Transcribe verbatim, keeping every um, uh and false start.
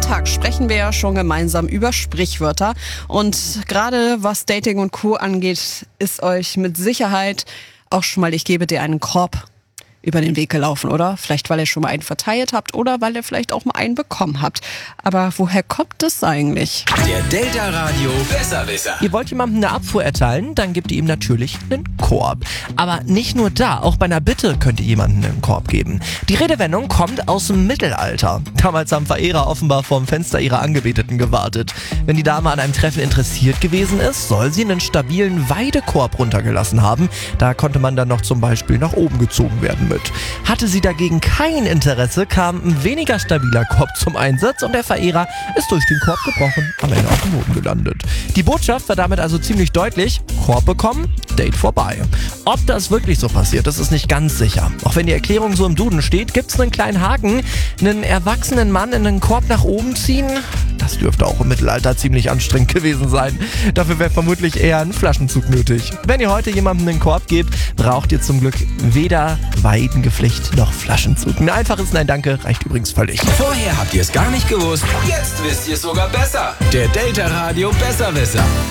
Sonntag sprechen wir ja schon gemeinsam über Sprichwörter. Und gerade was Dating und Co. angeht, ist euch mit Sicherheit auch schon mal, ich gebe dir einen Korb, über den Weg gelaufen, oder? Vielleicht, weil ihr schon mal einen verteilt habt oder weil ihr vielleicht auch mal einen bekommen habt. Aber woher kommt das eigentlich? Der Delta Radio Besserwisser. Ihr wollt jemandem eine Abfuhr erteilen, dann gebt ihr ihm natürlich einen Korb. Aber nicht nur da, auch bei einer Bitte könnt ihr jemandem einen Korb geben. Die Redewendung kommt aus dem Mittelalter. Damals haben Verehrer offenbar vorm Fenster ihrer Angebeteten gewartet. Wenn die Dame an einem Treffen interessiert gewesen ist, soll sie einen stabilen Weidekorb runtergelassen haben. Da konnte man dann noch zum Beispiel nach oben gezogen werden mit. Hatte sie dagegen kein Interesse, kam ein weniger stabiler Korb zum Einsatz und der Verehrer ist durch den Korb gebrochen, am Ende auf dem Boden gelandet. Die Botschaft war damit also ziemlich deutlich: Korb bekommen, Date vorbei. Ob das wirklich so passiert, das ist nicht ganz sicher. Auch wenn die Erklärung so im Duden steht, gibt's einen kleinen Haken. Einen erwachsenen Mann in einen Korb nach oben ziehen, das dürfte auch im Mittelalter ziemlich anstrengend gewesen sein. Dafür wäre vermutlich eher ein Flaschenzug nötig. Wenn ihr heute jemandem einen Korb gebt, braucht ihr zum Glück weder Weidengepflicht noch Flaschenzug. Ein einfaches Nein Danke reicht übrigens völlig. Vorher habt ihr es gar nicht gewusst, jetzt wisst ihr es sogar besser. Der Delta Radio Besserwisser.